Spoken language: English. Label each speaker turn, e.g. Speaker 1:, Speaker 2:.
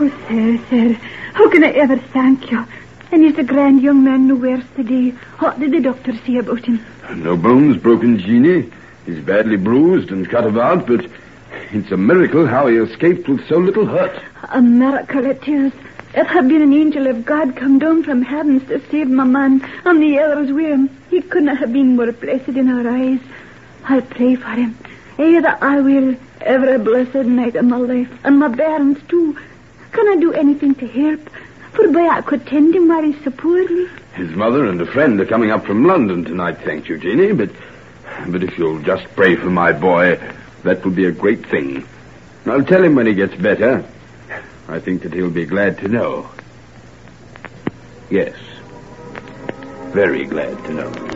Speaker 1: Oh, sir, how can I ever thank you? And he's a grand young man no worse today. What did the doctor say about him?
Speaker 2: No bones broken, Jeannie. He's badly bruised and cut about, but it's a miracle how he escaped with so little hurt.
Speaker 1: A miracle it is. It had been an angel of God come down from heavens to save my man and the others with him. He couldn't have been more blessed in our eyes. I'll pray for him. That I will every blessed night of my life, and my bairns too. Can I do anything to help? For boy, I could tend him while he's so poorly.
Speaker 2: His mother and a friend are coming up from London tonight, thank you, Jeannie, but if you'll just pray for my boy, that will be a great thing. I'll tell him when he gets better. I think that he'll be glad to know. Yes, very glad to know.